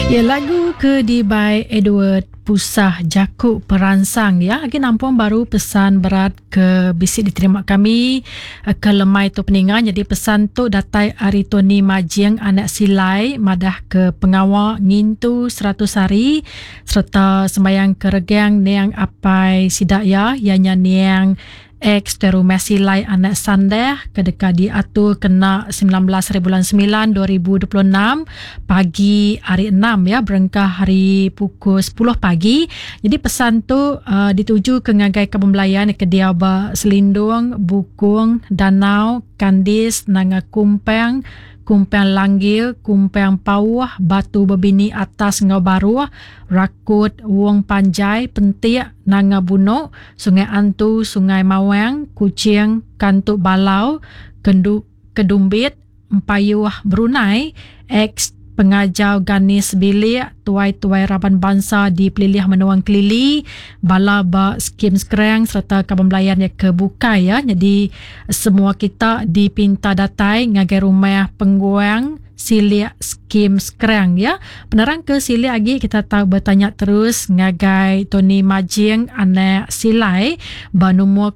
Ya, lagu ke di by Edward Pusah Jakub peransang ya. Lagi nampung baru pesan berat ke bisik diterima kami ke lemai tu peningan. Jadi pesan tu datai Aritoni Majing anak silai madah ke pengawal ngintu 100 hari serta sembayang keregang niang apai sidak ya ianya niang ex teru mesilai anak sandeh kedeka diatur kena 19 bulan 9 2026 pagi hari 6 ya berengkah hari pukul 10 pagi. Jadi pesan tu dituju ke ngagai kebembelayan ke Diaba Selindung, Bukung, Danau, Kandis, Nanga Kumpang, Kumpang Langgil, Kumpang Pawah, Batu Bebini Atas Ngau Baru, Rakut, Wong Panjai, Pentik, Nanga Bunok, Sungai Antu, Sungai Mawang, Kuching, Kantuk Balau, Kedumbit, Empayuah Brunei, ex pengajau Ganis Bilik, tuai-tuai Raban Bangsa di Pelilih Menuang Kelili, bala ba skim sekerang serta kebembelayan yang kebukai ya. Jadi semua kita dipinta datai ngagai rumah pengguang silia skim sekerang ya. Penerang ke silia lagi kita tahu bertanya terus ngagai Tony Majing anak silai banumur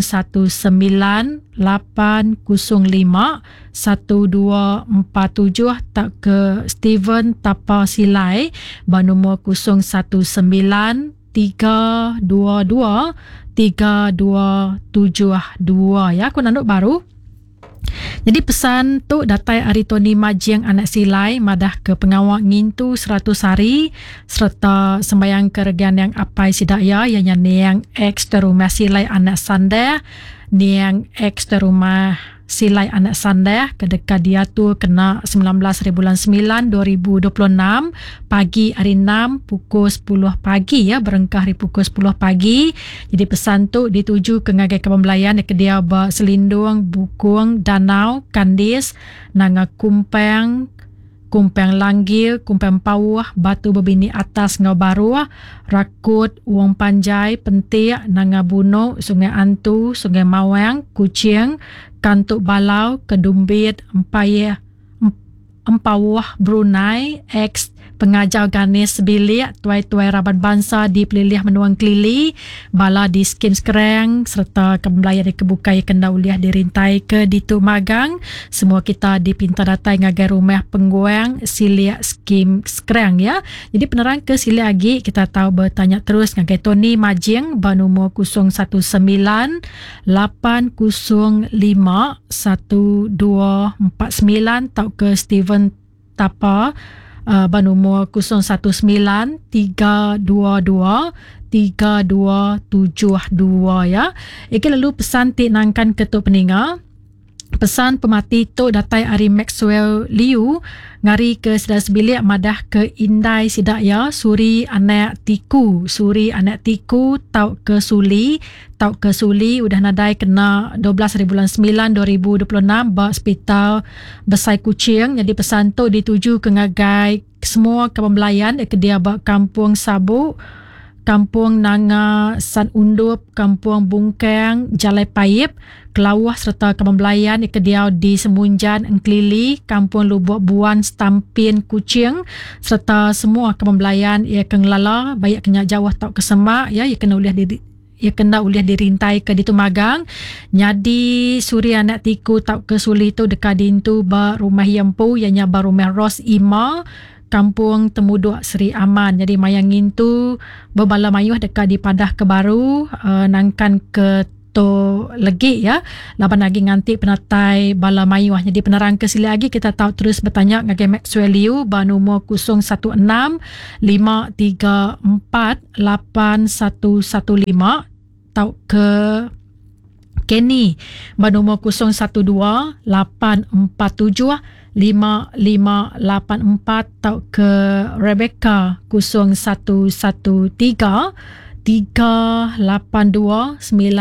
019 805 1247 tak ke Steven Tapa Silai banumur 019 322 3272 ya. Aku nanduk baru. Jadi pesan tu datai Aritoni Majing anak silai madah ke pengawal ngintu 100 hari serta sembayang keregian yang apai sidak ya ianya niang ex terumah silai anak sandeh niang ex terumah silai anak sandeh kedeka dia tu kena 19 bulan 9 2026 pagi hari 6 pukul 10 pagi ya berengkah hari pukul 10 pagi. Jadi pesan tu dituju ke ngagai kebembelayan ke Diaba Selindung, Bukung, Danau, Kandis, Nanga Kumpang, Kumpang Langgil, Kumpang Pawah, Batu Bebini Atas Ngau Baru, Rakut, Wong Panjai, Pentik, Nanga Bunok, Sungai Antu, Sungai Mawang, Kuching, Kantuk Balau, Kedumbit, Empawah Brunei, ex pengajau Ganis Bilik, tuai-tuai Raban Bangsa di Pelilih Menuang Kelili, bala di skim sekerang serta kebembelayan di kebukai kena uliah dirintai ke ditu magang. Semua kita dipinta datai ngagai rumah pengguang silia skim sekerang ya. Jadi penerang ke silia lagi kita tahu bertanya terus ngagai Tony Majing banumur 019 805 1249 tau ke Steven Tapa banumur 019 322 3272 ya. Iki lalu pesan tinangkan ketuk peninga. Pesan pemati tu datai Ari Maxwell Liu ngari ke sedar sebilik madah ke Indai sidak ya suri anak tiku tau ke Suli udah nadai kena 12 bulan 9 2026 ba hospital Besai Kuching. Jadi pesan tu dituju ke ngagai semua kebembelayan ke dia ba Kampung Sabu, Kampung Nanga San Undup, Kampung Bungkang, Jalai Paip, Kelawah serta kebembelayan ke dia di Semunjan, Engkelili, Kampung Lubuk Buan, Stampin, Kuching serta semua kebembelayan ia kenglala banyak kenyak jawah tau ke Semak ya ia kena uliah dirintai ke ditu magang. Nyadi suri anak tiku tau ke Suli tu dekat dintu ba rumah Yempu ianya ba rumah Ros Ima, Kampung Temuduk Seri Aman. Jadi mayangin tu berbala mayuh dekat di Padah Kebaru nangkan ke to legi ya. Laban lagi nganti penatai bala mayuh. Jadi penerang ke sila lagi kita tahu terus bertanya ngagai Maxwell Liu banumur 016 534 8115 tau ke Kenny banumur 012 847 5584 tau ke Rebecca 0113 382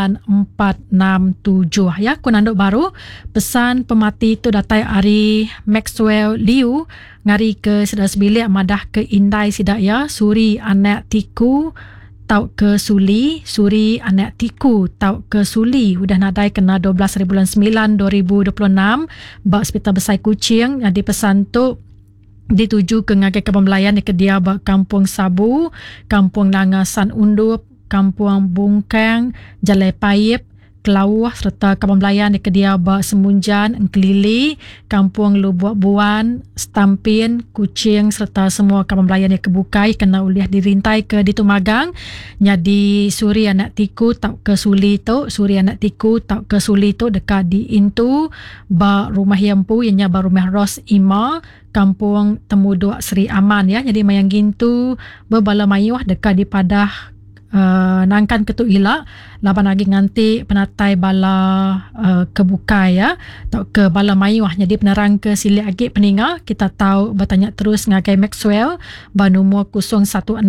9467 ya. Kunanduk baru pesan pemati tu datai Ari Maxwell Liu ngari ke sedar sebilik madah ke Indai sidak ya suri anak tiku tau ke Suli, suri anak tiku tau ke Suli udah nadai kena 12 bulan 9 2026 ba hospital Besai Kuching. Jadi pesan tu dituju ke ngagai kepembelayan di kedia ba Kampung Sabu, Kampung Langasan Undup, Kampung Bungkang, Jalai Payip, Kelawah serta kepembelayan di kedia ba Semunjan, Engkelili, Kampung Lubuk Buan, Stampin, Kuching serta semua kepembelayan yang kebukai kena uliah dirintai ke di Tumagang. Jadi suri anak tiku tak ke suli tu, suri anak tiku tak ke suli tu dekat di Intu ba rumah Yampu ianya ba rumah Ros Ima, Kampung Temuduk Seri Aman ya. Jadi mayang gintu berbala mayuh dekat di Padah nangkan ketuk ilak laban lagi nganti penatai bala kebukai ya atau ke bala mayuh. Jadi penerang ke sili agi peninga kita tahu bertanya terus ngagai Maxwell ba nombor 016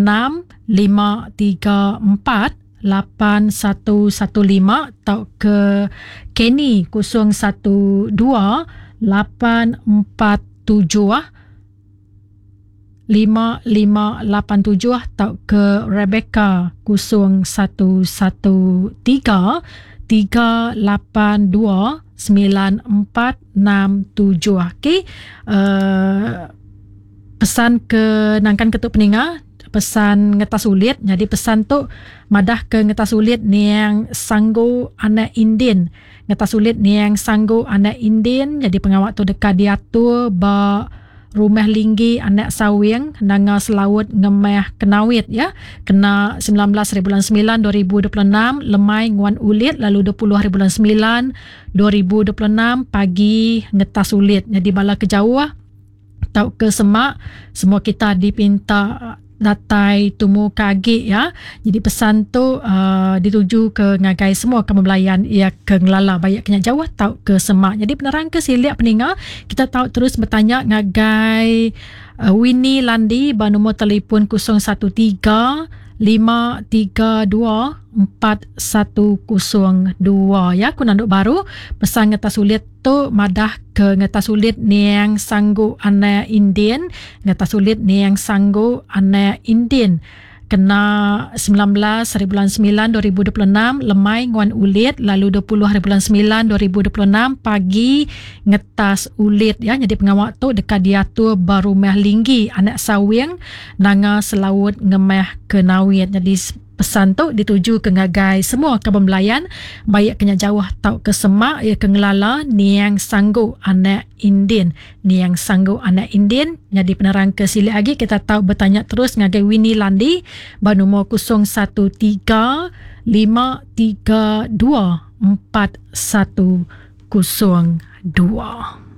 534 8115 atau ke Kenny 012 847 5587 atau ke Rebecca 011 382 9467. Okey, pesan ke nangkan ketuk peninga, pesan ngetas ulit. Jadi pesan tu madah ke ngetas ulit ni yang sanggu anak Indin, ngetas ulit ni yang sanggu anak Indin. Jadi pengawak tu dekat diatur ba Rumah Linggi anak Sawing nanga selawut ngemeh kenawit ya, kena 19 hari bulan 9 2026 lemai nguan ulit, lalu 20 hari bulan 9 2026 pagi ngetas ulit. Jadi bala kejauh tau ke semak semua kita dipinta datai tumu kagi ya. Jadi pesan tu dituju ke ngagai semua kepembelayan ia ke ngelala bayak kenya jauh tau ke semak. Jadi penerang ke siliak peninga kita tahu terus bertanya ngagai Winnie Landi ba nombor telefon 013 532 4102 ya. Ku nanduk baru pesan ngetas ulit tu madah ke ngetas ulit ni yang sanggu anak Indin, ngetas ulit ni yang sanggu anak Indin kena 19 hari bulan 9 2026 lemai nguan ulit, lalu 20 hari bulan 9 2026 pagi ngetas ulit ya. Jadi pengawak tu dekat diatur baru Rumah Linggi anak Sawing nanga selawut ngemeh kenawit. Jadi pesan tu dituju ke ngagai semua kepembelayan baik kenya jauh tau ke semak ya ke ngelala ni yang sanggu anak Indin, ni yang sanggu anak Indin. Jadi penerang ke sili lagi kita tahu bertanya terus ngagai Winnie Landi ba nombor 013 532 4102.